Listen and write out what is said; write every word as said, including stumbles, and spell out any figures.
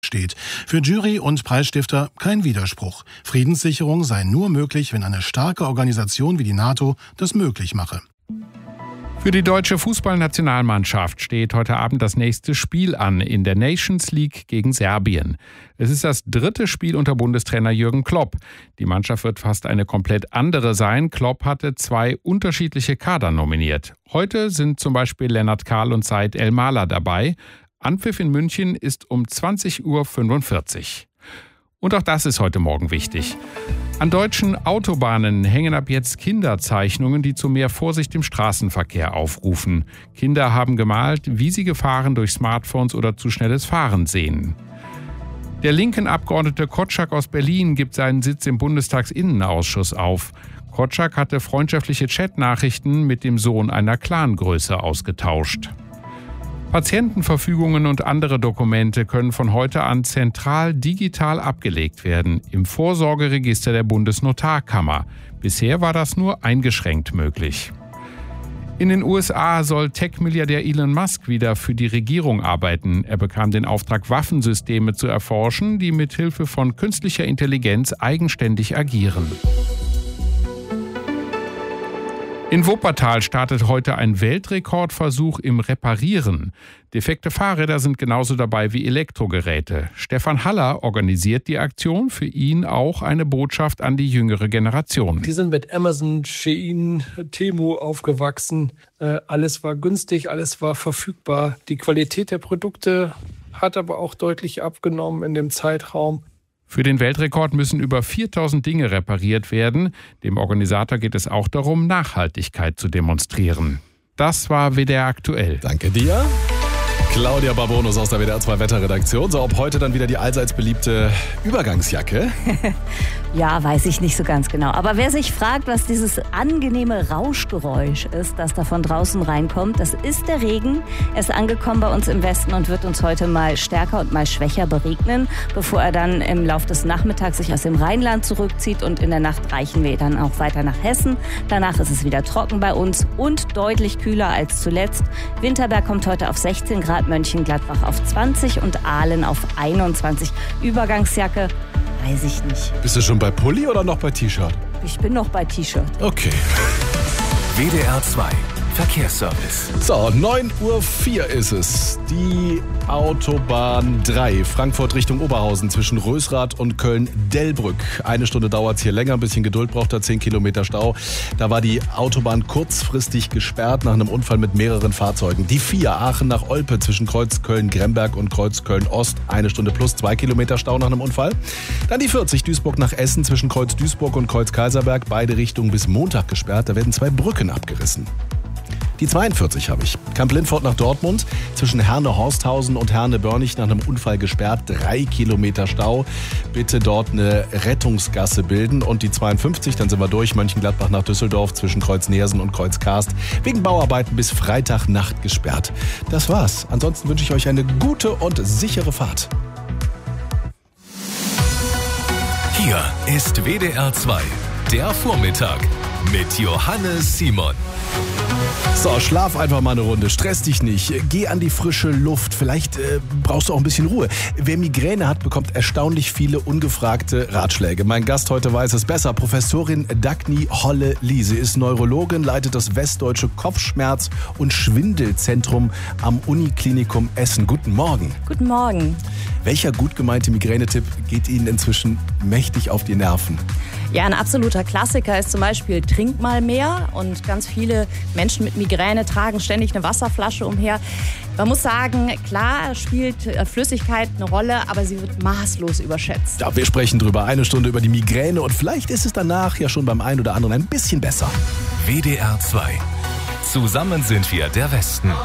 steht. Für Jury und Preisstifter kein Widerspruch. Friedenssicherung sei nur möglich, wenn eine starke Organisation wie die NATO das möglich mache. Für die deutsche Fußballnationalmannschaft steht heute Abend das nächste Spiel an in der Nations League gegen Serbien. Es ist das dritte Spiel unter Bundestrainer Jürgen Klopp. Die Mannschaft wird fast eine komplett andere sein. Klopp hatte zwei unterschiedliche Kader nominiert. Heute sind zum Beispiel Lennart Kahl und Said El-Mala dabei. Anpfiff in München ist um zwanzig Uhr fünfundvierzig. Und auch das ist heute Morgen wichtig. An deutschen Autobahnen hängen ab jetzt Kinderzeichnungen, die zu mehr Vorsicht im Straßenverkehr aufrufen. Kinder haben gemalt, wie sie Gefahren durch Smartphones oder zu schnelles Fahren sehen. Der linken Abgeordnete Kotschak aus Berlin gibt seinen Sitz im Bundestagsinnenausschuss auf. Kotschak hatte freundschaftliche Chatnachrichten mit dem Sohn einer Clangröße ausgetauscht. Patientenverfügungen und andere Dokumente können von heute an zentral digital abgelegt werden im Vorsorgeregister der Bundesnotarkammer. Bisher war das nur eingeschränkt möglich. In den U S A soll Tech-Milliardär Elon Musk wieder für die Regierung arbeiten. Er bekam den Auftrag, Waffensysteme zu erforschen, die mithilfe von künstlicher Intelligenz eigenständig agieren. In Wuppertal startet heute ein Weltrekordversuch im Reparieren. Defekte Fahrräder sind genauso dabei wie Elektrogeräte. Stefan Haller organisiert die Aktion, für ihn auch eine Botschaft an die jüngere Generation. Die sind mit Amazon, Shein, Temu aufgewachsen. Alles war günstig, alles war verfügbar. Die Qualität der Produkte hat aber auch deutlich abgenommen in dem Zeitraum. Für den Weltrekord müssen über viertausend Dinge repariert werden. Dem Organisator geht es auch darum, Nachhaltigkeit zu demonstrieren. Das war W D R aktuell. Danke dir. Claudia Barbonus aus der W D R zwei Wetterredaktion. So, ob heute dann wieder die allseits beliebte Übergangsjacke? Ja, weiß ich nicht so ganz genau. Aber wer sich fragt, was dieses angenehme Rauschgeräusch ist, das da von draußen reinkommt, das ist der Regen. Er ist angekommen bei uns im Westen und wird uns heute mal stärker und mal schwächer beregnen, bevor er dann im Laufe des Nachmittags sich aus dem Rheinland zurückzieht. Und in der Nacht reichen wir dann auch weiter nach Hessen. Danach ist es wieder trocken bei uns und deutlich kühler als zuletzt. Winterberg kommt heute auf sechzehn Grad, Mönchengladbach auf zwanzig und Aalen auf einundzwanzig. Übergangsjacke, weiß ich nicht. Bist du schon bei Pulli oder noch bei T-Shirt? Ich bin noch bei T-Shirt. Okay. W D R zwei Verkehrsservice. So, neun Uhr vier ist es. Die Autobahn drei, Frankfurt Richtung Oberhausen zwischen Rösrath und Köln-Dellbrück. Eine Stunde dauert es hier länger, ein bisschen Geduld braucht er, zehn Kilometer Stau. Da war die Autobahn kurzfristig gesperrt nach einem Unfall mit mehreren Fahrzeugen. Die vier, Aachen nach Olpe zwischen Kreuz Köln-Gremberg und Kreuz Köln-Ost. Eine Stunde plus zwei Kilometer Stau nach einem Unfall. Dann die vierzig, Duisburg nach Essen zwischen Kreuz Duisburg und Kreuz Kaiserberg. Beide Richtungen bis Montag gesperrt. Da werden zwei Brücken abgerissen. Die zweiundvierzig habe ich. Kamp-Lindfort nach Dortmund, zwischen Herne-Horsthausen und Herne-Börnich nach einem Unfall gesperrt. Drei Kilometer Stau. Bitte dort eine Rettungsgasse bilden. Und die zweiundfünfzig, dann sind wir durch, Mönchengladbach nach Düsseldorf, zwischen Kreuz Neersen und Kreuz Karst. Wegen Bauarbeiten bis Freitagnacht gesperrt. Das war's. Ansonsten wünsche ich euch eine gute und sichere Fahrt. Hier ist W D R zwei, der Vormittag mit Johannes Simon. So, schlaf einfach mal eine Runde, stress dich nicht, geh an die frische Luft, vielleicht äh, brauchst du auch ein bisschen Ruhe. Wer Migräne hat, bekommt erstaunlich viele ungefragte Ratschläge. Mein Gast heute weiß es besser, Professorin Dagny Holle-Lie. Sie ist Neurologin, leitet das Westdeutsche Kopfschmerz- und Schwindelzentrum am Uniklinikum Essen. Guten Morgen. Guten Morgen. Welcher gut gemeinte Migränetipp geht Ihnen inzwischen mächtig auf die Nerven? Ja, ein absoluter Klassiker ist zum Beispiel, trink mal mehr. Und ganz viele Menschen mit Migräne tragen ständig eine Wasserflasche umher. Man muss sagen, klar spielt Flüssigkeit eine Rolle, aber sie wird maßlos überschätzt. Ja, wir sprechen drüber, eine Stunde über die Migräne und vielleicht ist es danach ja schon beim einen oder anderen ein bisschen besser. W D R zwei. Zusammen sind wir der Westen.